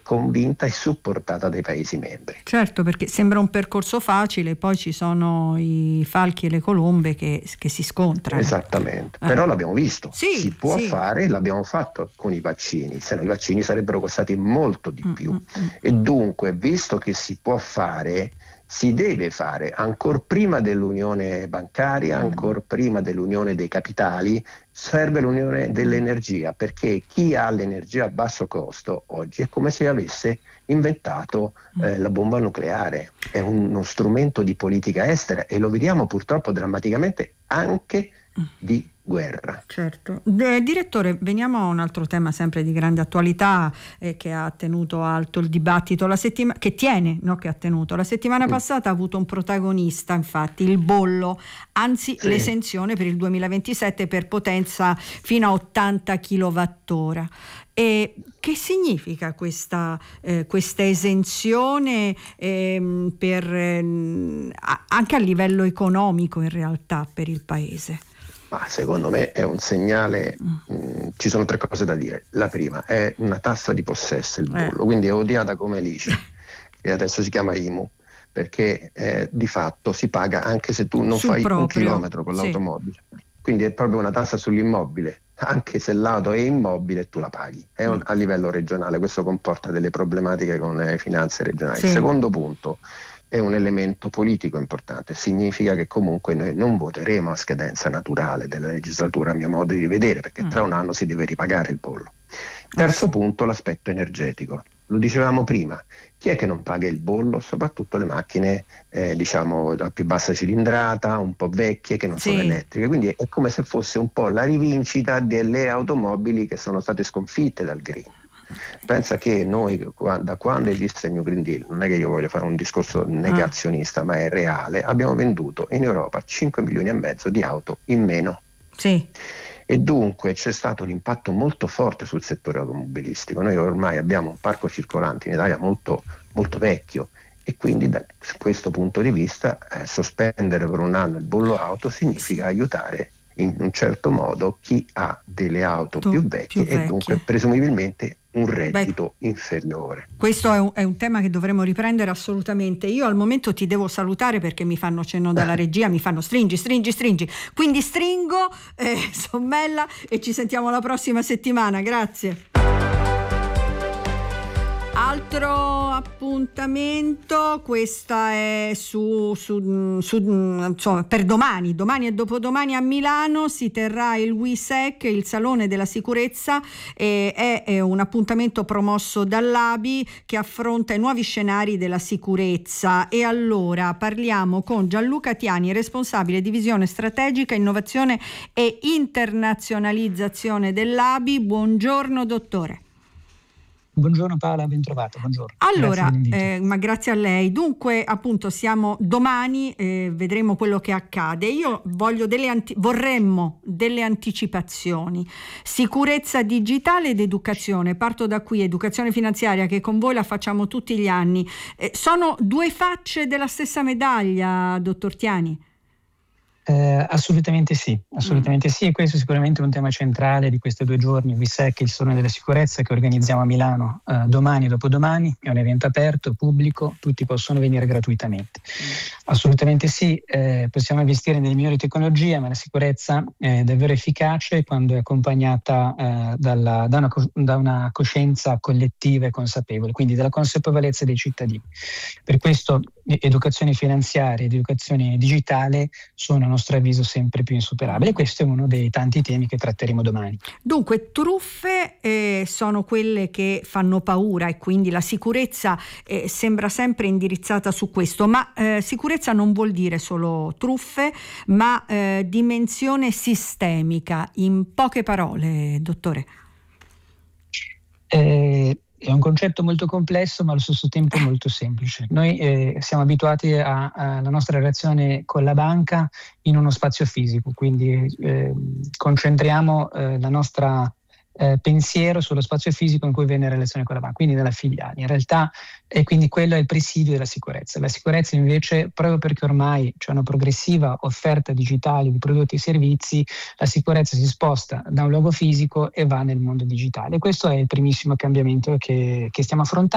convinta e supportata dai Paesi membri. Certo, perché sembra un percorso facile, poi ci sono i falchi e le colombe che si scontrano. Esattamente, però l'abbiamo visto, Sì, si può fare, l'abbiamo fatto con i vaccini, se no i vaccini sarebbero costati molto di più. E dunque, visto che si può fare, si deve fare ancora prima dell'unione bancaria, ancora prima dell'unione dei capitali, serve l'unione dell'energia, perché chi ha l'energia a basso costo oggi è come se avesse inventato la bomba nucleare, è uno strumento di politica estera e lo vediamo purtroppo drammaticamente anche di guerra. Certo. Direttore, veniamo a un altro tema sempre di grande attualità che ha tenuto alto il dibattito la settimana passata ha avuto un protagonista, infatti, il bollo, anzi l'esenzione per il 2027 per potenza fino a 80 kWh. E che significa questa esenzione anche a livello economico in realtà per il Paese? Ma secondo me è un segnale, ci sono 3 cose da dire. La prima è una tassa di possesso, il bollo, quindi è odiata come l'ICI, che adesso si chiama IMU, perché di fatto si paga anche se tu non fai un chilometro con l'automobile. Quindi è proprio una tassa sull'immobile, anche se l'auto è immobile tu la paghi. È a livello regionale, questo comporta delle problematiche con le finanze regionali. Il secondo punto è un elemento politico importante, significa che comunque noi non voteremo a scadenza naturale della legislatura, a mio modo di vedere, perché tra un anno si deve ripagare il bollo. Terzo punto, l'aspetto energetico. Lo dicevamo prima, chi è che non paga il bollo? Soprattutto le macchine a più bassa cilindrata, un po' vecchie, che non sono elettriche, quindi è come se fosse un po' la rivincita delle automobili che sono state sconfitte dal green. Pensa che noi da quando esiste il New Green Deal, non è che io voglio fare un discorso negazionista, ma è reale, abbiamo venduto in Europa 5 milioni e mezzo di auto in meno. E dunque c'è stato un impatto molto forte sul settore automobilistico. Noi ormai abbiamo un parco circolante in Italia molto, molto vecchio e quindi da questo punto di vista sospendere per un anno il bollo auto significa aiutare in un certo modo chi ha delle auto più vecchie e dunque presumibilmente un reddito inferiore. Questo è un tema che dovremmo riprendere assolutamente. Io al momento ti devo salutare perché mi fanno cenno dalla regia, mi fanno stringi, quindi stringo, Sommella, e ci sentiamo la prossima settimana. Grazie. Altro appuntamento, questa è insomma, per domani e dopodomani a Milano si terrà il WISEC, il Salone della Sicurezza, è un appuntamento promosso dall'ABI che affronta i nuovi scenari della sicurezza. E allora parliamo con Gianluca Tiani, responsabile divisione strategica, innovazione e internazionalizzazione dell'ABI. Buongiorno dottore. Buongiorno Paola, ben trovata, buongiorno. Allora, ma grazie a lei. Dunque, appunto, siamo domani, vedremo quello che accade. Io vorremmo delle anticipazioni. Sicurezza digitale ed educazione. Parto da qui, educazione finanziaria, che con voi la facciamo tutti gli anni. Sono 2 facce della stessa medaglia, dottor Tiani? Assolutamente sì, e questo è sicuramente un tema centrale di questi 2 giorni, WISEC, il Salone della Sicurezza, che organizziamo a Milano domani e dopodomani. È un evento aperto, pubblico, tutti possono venire gratuitamente. Assolutamente sì, possiamo investire nelle migliori tecnologie, ma la sicurezza è davvero efficace quando è accompagnata da una coscienza collettiva e consapevole, quindi dalla consapevolezza dei cittadini. Per questo educazione finanziaria ed educazione digitale sono a nostro avviso sempre più insuperabili, e questo è uno dei tanti temi che tratteremo domani. Dunque, truffe sono quelle che fanno paura e quindi la sicurezza sembra sempre indirizzata su questo, ma sicurezza non vuol dire solo truffe, ma dimensione sistemica. In poche parole, dottore. È un concetto molto complesso, ma allo stesso tempo molto semplice. Noi siamo abituati alla nostra relazione con la banca in uno spazio fisico, quindi concentriamo la nostra pensiero sullo spazio fisico in cui viene in relazione con la banca, quindi nella filiale. In realtà, e quindi quello è il presidio della sicurezza. La sicurezza invece, proprio perché ormai c'è una progressiva offerta digitale di prodotti e servizi, la sicurezza si sposta da un luogo fisico e va nel mondo digitale. Questo è il primissimo cambiamento che stiamo affrontando.